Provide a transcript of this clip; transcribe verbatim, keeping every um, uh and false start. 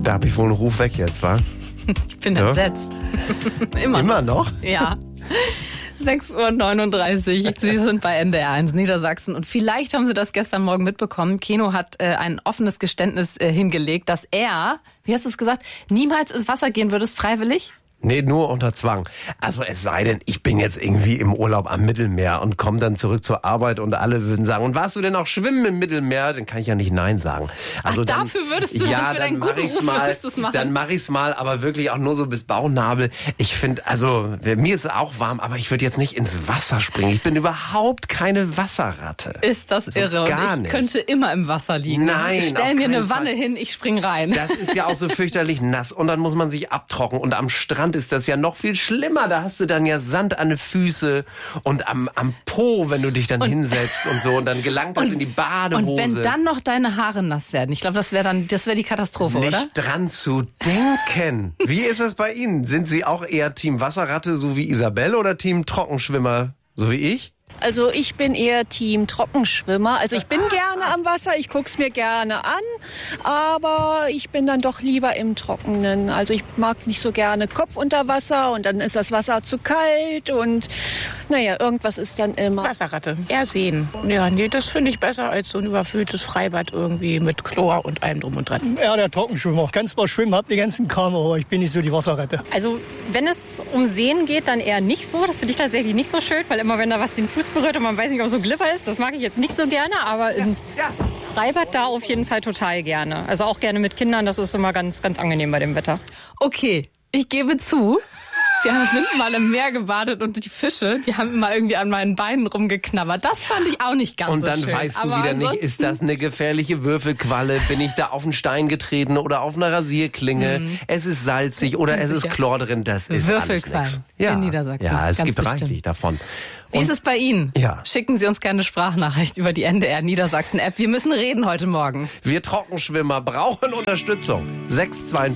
Da habe ich wohl einen Ruf weg jetzt, wa? Ich bin Ja. entsetzt. Immer, Immer noch? Ja. sechs Uhr neununddreißig. Sie sind bei N D R eins Niedersachsen. Und vielleicht haben Sie das gestern Morgen mitbekommen. Keno hat äh, ein offenes Geständnis äh, hingelegt, dass er, wie hast du es gesagt, niemals ins Wasser gehen würdest, freiwillig? Nee, nur unter Zwang. Also es sei denn, ich bin jetzt irgendwie im Urlaub am Mittelmeer und komme dann zurück zur Arbeit und alle würden sagen, und warst du denn auch schwimmen im Mittelmeer? Dann kann ich ja nicht Nein sagen. Also Ach, dann, dafür würdest du ja, dann für deinen dann mach guten ich's Ruf mal, würdest du's machen. Dann mache ich's mal, aber wirklich auch nur so bis Bauchnabel. Ich finde, also mir ist es auch warm, aber ich würde jetzt nicht ins Wasser springen. Ich bin überhaupt keine Wasserratte. Ist das so irre? Gar und ich nicht. könnte immer im Wasser liegen. Nein, Ich stell auf mir eine keinen Wanne Fall. hin, ich spring rein. Das ist ja auch so fürchterlich nass und dann muss man sich abtrocknen und am Strand ist das ja noch viel schlimmer. Da hast du dann ja Sand an den Füßen und am, am Po, wenn du dich dann Und- hinsetzt und so und dann gelangt das in die Badehose. Und wenn dann noch deine Haare nass werden, ich glaube, das wäre dann, das wäre die Katastrophe, nicht oder? dran zu denken. Wie ist es bei Ihnen? Sind Sie auch eher Team Wasserratte, so wie Isabelle, oder Team Trockenschwimmer, so wie ich? Also ich bin eher Team Trockenschwimmer. Also ich bin gerne am Wasser, ich guck's mir gerne an, aber ich bin dann doch lieber im Trockenen. Also ich mag nicht so gerne Kopf unter Wasser und dann ist das Wasser zu kalt und naja, irgendwas ist dann immer. Wasserratte. Eher sehen. Ja, nee, das finde ich besser als so ein überfülltes Freibad irgendwie mit Chlor und allem drum und dran. Ja, der Trockenschwimmer. Kann zwar schwimmen, hab die ganzen Kram, aber ich bin nicht so die Wasserratte. Also wenn es um Seen geht, dann eher nicht so. Das finde ich tatsächlich nicht so schön, weil immer wenn da was den Fuß berührt und man weiß nicht, ob es so Glibber ist, das mag ich jetzt nicht so gerne, aber ins Freibad da auf jeden Fall total gerne. Also auch gerne mit Kindern, das ist immer ganz, ganz angenehm bei dem Wetter. Okay, ich gebe zu. Wir sind mal im Meer gebadet und die Fische, die haben immer irgendwie an meinen Beinen rumgeknabbert. Das fand ich auch nicht ganz Und so dann schön. weißt du Aber wieder nicht, ansonsten- ist das eine gefährliche Würfelqualle? Bin ich da auf einen Stein getreten oder auf einer Rasierklinge? Es ist salzig oder es ist Sicher. Chlor drin. Das ist alles Würfelquallen nichts. in Niedersachsen. Ja, es Ganz gibt bestimmt. reichlich davon. Wie ist es bei Ihnen? Ja. Schicken Sie uns gerne eine Sprachnachricht über die N D R Niedersachsen App. Wir müssen reden heute Morgen. Wir Trockenschwimmer brauchen Unterstützung. sechs zwei